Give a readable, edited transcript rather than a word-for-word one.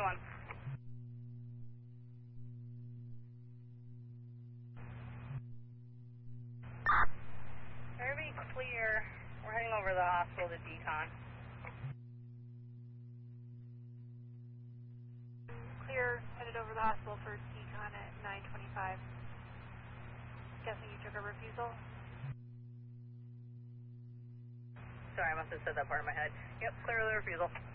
71. Everybody clear. We're heading over to the hospital to decon. Clear, headed over to the hospital for decon at 9:25. Guessing you took a refusal? Sorry, I must have said that part in my head. Yep, clear the refusal.